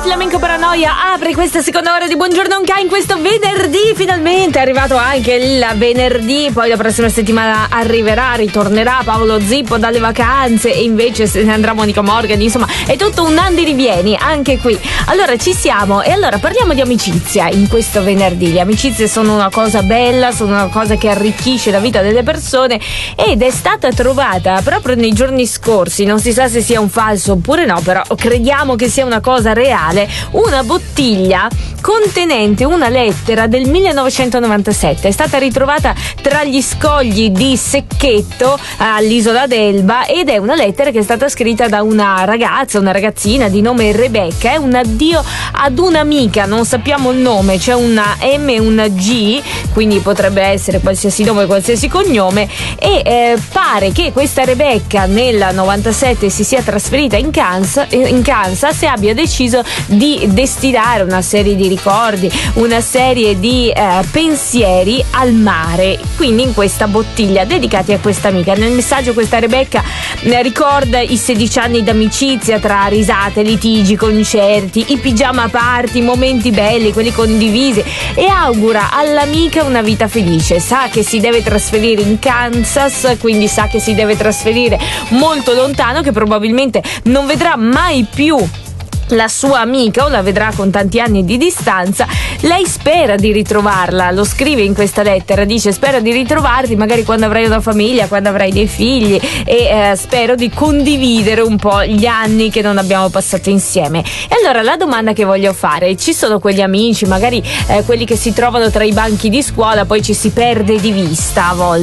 Flamenco Paranoia apre questa seconda ora di Buongiorno Unca in questo venerdì. Finalmente è arrivato anche il venerdì, poi la prossima settimana ritornerà Paolo Zippo dalle vacanze e invece se ne andrà Monica Morgan. Insomma, è tutto un andi rivieni anche qui. Allora ci siamo e allora parliamo di amicizia in questo venerdì. Le amicizie sono una cosa bella, sono una cosa che arricchisce la vita delle persone ed è stata trovata proprio nei giorni scorsi, non si sa se sia un falso oppure no, però crediamo che sia una cosa reale, una bottiglia contenente una lettera del 1997. È stata ritrovata tra gli scogli di Secchetto all'isola d'Elba ed è una lettera che è stata scritta da una ragazzina di nome Rebecca. È un addio ad un'amica, non sappiamo il nome, c'è una M e una G, quindi potrebbe essere qualsiasi nome, qualsiasi cognome, e pare che questa Rebecca nel 97 si sia trasferita in Kansas e abbia deciso di destinare una serie di ricordi, una serie di pensieri al mare, quindi in questa bottiglia dedicati a questa amica. Nel messaggio questa Rebecca ricorda i 16 anni d'amicizia tra risate, litigi, concerti, i pigiama party, momenti belli, quelli condivisi, e augura all'amica una vita felice. Sa che si deve trasferire in Kansas, quindi sa che si deve trasferire molto lontano, che probabilmente non vedrà mai più la sua amica o la vedrà con tanti anni di distanza. Lei spera di ritrovarla, lo scrive in questa lettera, dice: spero di ritrovarti magari quando avrai una famiglia, quando avrai dei figli, e spero di condividere un po' gli anni che non abbiamo passato insieme. E allora la domanda che voglio fare: ci sono quegli amici, magari quelli che si trovano tra i banchi di scuola, poi ci si perde di vista a volte,